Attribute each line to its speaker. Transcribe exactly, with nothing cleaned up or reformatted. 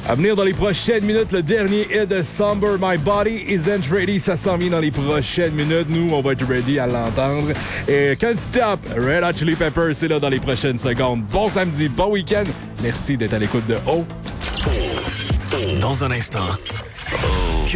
Speaker 1: À venir dans les prochaines minutes, le dernier hit de Somber, My Body Isn't Ready. Ça s'en vient dans les prochaines minutes. Nous, on va être ready à l'entendre. Et Can't Stop, Red Hot Chili Peppers, c'est là dans les prochaines secondes. Bon samedi, bon week-end. Merci d'être à l'écoute de O.
Speaker 2: Dans un instant,